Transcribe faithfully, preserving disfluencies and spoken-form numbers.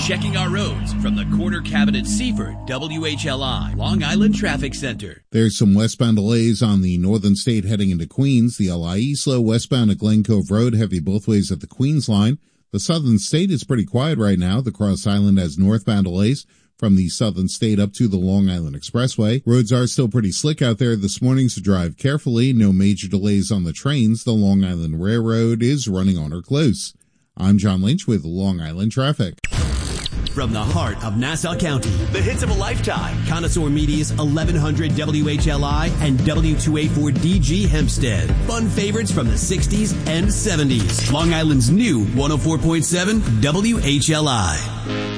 checking our roads from the Corner Cabinet Seaford W H L I Long Island Traffic Center. There's some westbound delays on the Northern State heading into Queens. The L I E slow westbound at Glen Cove Road, heavy both ways at the Queens line. The Southern State is pretty quiet right now. The Cross Island has northbound delays from the Southern State up to the Long Island Expressway. Roads are still pretty slick out there this morning, so drive carefully. No major delays on the trains. The Long Island Railroad is running on or close. I'm John Lynch with Long Island Traffic. From the heart of Nassau County, the hits of a lifetime. Connoisseur Media's eleven hundred W H L I and W two eighty-four D G Hempstead. Fun favorites from the sixties and seventies. Long Island's new one oh four point seven W H L I.